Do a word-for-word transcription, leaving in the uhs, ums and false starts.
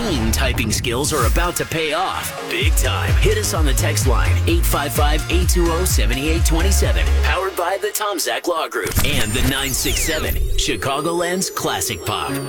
keen typing skills are about to pay off big time. Hit us on the text line eight five five, eight two zero, seven eight two seven. Powered by the Tom Zach Law Group and the nine six seven, Chicagoland's Classic Pop.